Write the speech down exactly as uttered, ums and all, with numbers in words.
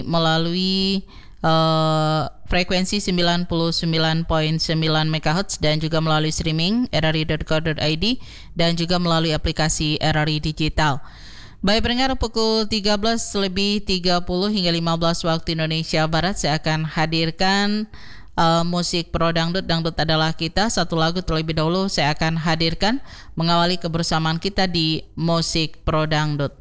melalui uh, frekuensi sembilan puluh sembilan koma sembilan megahertz dan juga melalui streaming r r i dot co dot i d dan juga melalui aplikasi R R I Digital. Baik pendengar, pukul tiga belas lebih tiga puluh hingga lima belas waktu Indonesia Barat saya akan hadirkan uh, musik pro dangdut. Dangdut adalah kita. Satu lagu terlebih dahulu saya akan hadirkan mengawali kebersamaan kita di musik pro dangdut.